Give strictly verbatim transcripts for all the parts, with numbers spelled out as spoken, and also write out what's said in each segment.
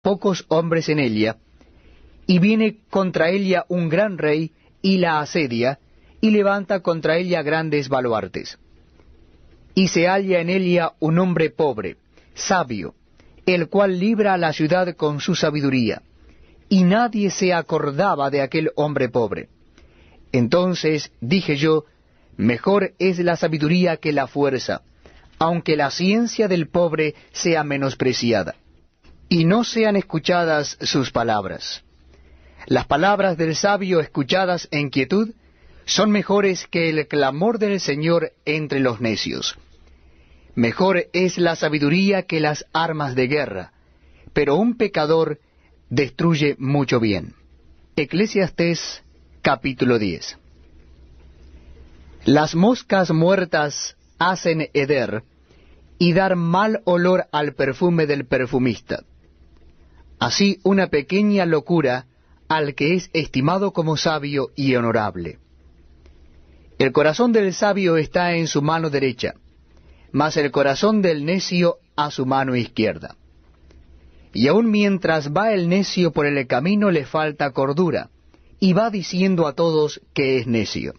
pocos hombres en ella, y viene contra ella un gran rey, y la asedia, y levanta contra ella grandes baluartes. Y se halla en ella un hombre pobre, sabio, el cual libra a la ciudad con su sabiduría, y nadie se acordaba de aquel hombre pobre. Entonces dije yo, mejor es la sabiduría que la fuerza, aunque la ciencia del pobre sea menospreciada, y no sean escuchadas sus palabras. Las palabras del sabio escuchadas en quietud son mejores que el clamor del Señor entre los necios. Mejor es la sabiduría que las armas de guerra, pero un pecador destruye mucho bien. Eclesiastés capítulo diez. Las moscas muertas hacen heder, y dar mal olor al perfume del perfumista. Así una pequeña locura al que es estimado como sabio y honorable. El corazón del sabio está en su mano derecha, mas el corazón del necio a su mano izquierda. Y aun mientras va el necio por el camino le falta cordura, y va diciendo a todos que es necio.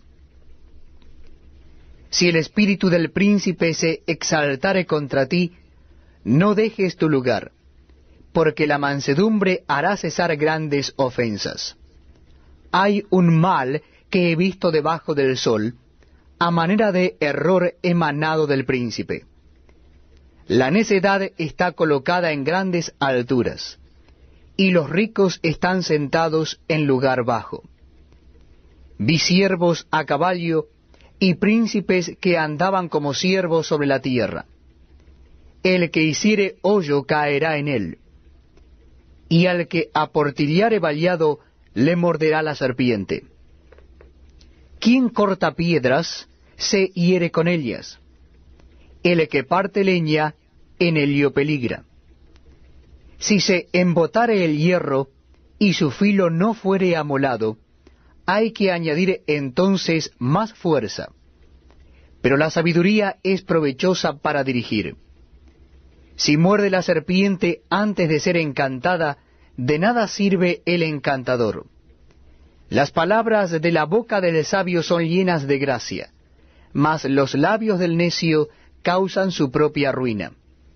Si el espíritu del príncipe se exaltare contra ti, no dejes tu lugar, porque la mansedumbre hará cesar grandes ofensas. Hay un mal que he visto debajo del sol, a manera de error emanado del príncipe. La necedad está colocada en grandes alturas, y los ricos están sentados en lugar bajo. Vi siervos a caballo, y príncipes que andaban como siervos sobre la tierra. El que hiciere hoyo caerá en él, y al que aportillare vallado le morderá la serpiente. Quien corta piedras se hiere con ellas, el que parte leña en ello peligra. Si se embotare el hierro, y su filo no fuere amolado, hay que añadir entonces más fuerza. Pero la sabiduría es provechosa para dirigir. Si muerde la serpiente antes de ser encantada, de nada sirve el encantador. Las palabras de la boca del sabio son llenas de gracia, mas los labios del necio causan su propia ruina.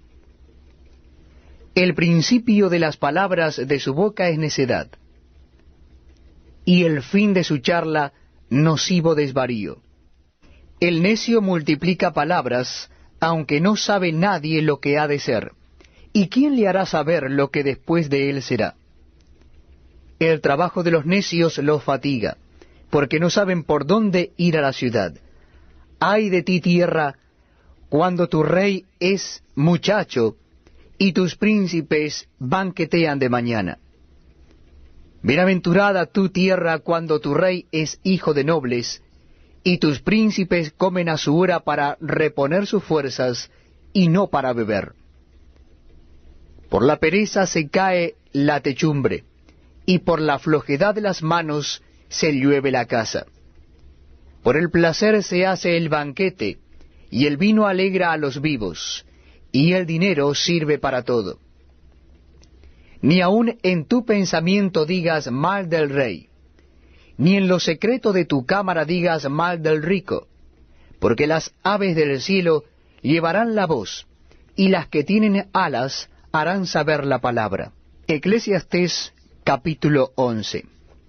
El principio de las palabras de su boca es necedad, y el fin de su charla nocivo desvarío. El necio multiplica palabras, aunque no sabe nadie lo que ha de ser. ¿Y quién le hará saber lo que después de él será? El trabajo de los necios los fatiga, porque no saben por dónde ir a la ciudad. Ay de ti, tierra, cuando tu rey es muchacho, y tus príncipes banquetean de mañana. Bienaventurada tu tierra cuando tu rey es hijo de nobles, y tus príncipes comen a su hora para reponer sus fuerzas, y no para beber. Por la pereza se cae la techumbre, y por la flojedad de las manos se llueve la casa. Por el placer se hace el banquete, y el vino alegra a los vivos, y el dinero sirve para todo. Ni aun en tu pensamiento digas mal del rey, ni en lo secreto de tu cámara digas mal del rico, porque las aves del cielo llevarán la voz, y las que tienen alas harán saber la palabra. Eclesiastés capítulo once.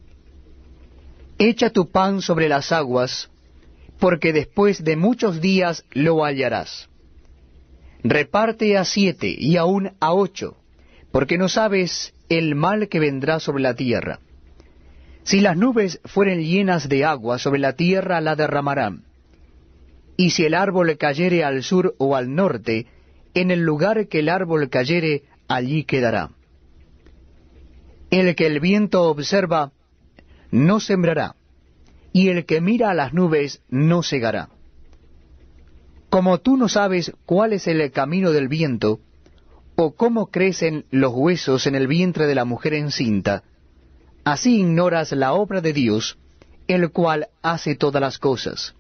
Echa tu pan sobre las aguas, porque después de muchos días lo hallarás. Reparte a siete y aun a ocho, porque no sabes el mal que vendrá sobre la tierra. Si las nubes fueren llenas de agua, sobre la tierra la derramarán. Y si el árbol cayere al sur o al norte, en el lugar que el árbol cayere, allí quedará. El que el viento observa, no sembrará, y el que mira a las nubes, no segará. Como tú no sabes cuál es el camino del viento, o cómo crecen los huesos en el vientre de la mujer encinta, así ignoras la obra de Dios, el cual hace todas las cosas.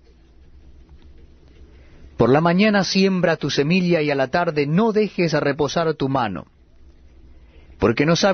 Por la mañana siembra tu semilla, y a la tarde no dejes reposar tu mano, porque no sabes